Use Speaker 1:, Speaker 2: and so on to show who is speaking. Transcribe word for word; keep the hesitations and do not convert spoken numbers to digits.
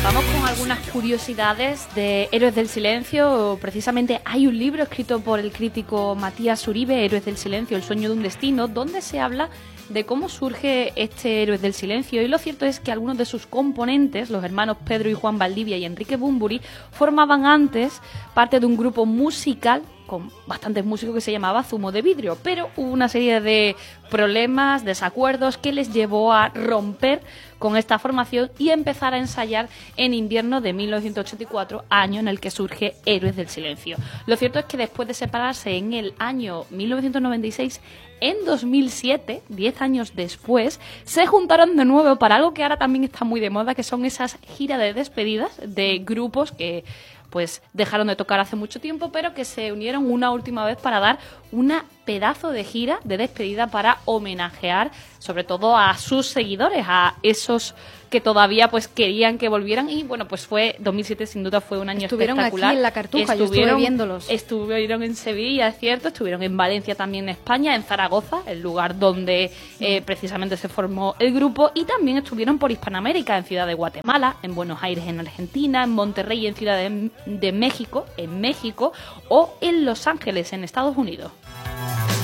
Speaker 1: Vamos con algunas curiosidades de Héroes del Silencio. Precisamente hay un libro escrito por el crítico Matías Uribe, Héroes del Silencio, el sueño de un destino, donde se habla de cómo surge este Héroes del Silencio. Y lo cierto es que algunos de sus componentes, los hermanos Pedro y Juan Valdivia y Enrique Bunbury, formaban antes parte de un grupo musical con bastantes músicos que se llamaba Zumo de Vidrio, pero hubo una serie de problemas, desacuerdos que les llevó a romper con esta formación y empezar a ensayar en invierno de mil novecientos ochenta y cuatro, año en el que surge Héroes del Silencio. Lo cierto es que después de separarse en el año mil novecientos noventa y seis, en dos mil siete, diez años después, se juntaron de nuevo para algo que ahora también está muy de moda, que son esas giras de despedidas de grupos que pues dejaron de tocar hace mucho tiempo, pero que se unieron una última vez para dar una pedazo de gira de despedida para homenajear sobre todo a sus seguidores, a esos que todavía pues querían que volvieran. Y bueno, pues fue dos mil siete, sin duda fue un año
Speaker 2: estuvieron
Speaker 1: espectacular.
Speaker 2: Estuvieron aquí en La Cartuja,
Speaker 1: estuvieron,
Speaker 2: yo estuve viéndolos.
Speaker 1: Estuvieron en Sevilla, es cierto, estuvieron en Valencia, también en España, en Zaragoza, el lugar donde eh, precisamente se formó el grupo, y también estuvieron por Hispanoamérica, en Ciudad de Guatemala, en Buenos Aires, en Argentina, en Monterrey, en Ciudad de, de México, en México, o en Los Ángeles, en Estados Unidos.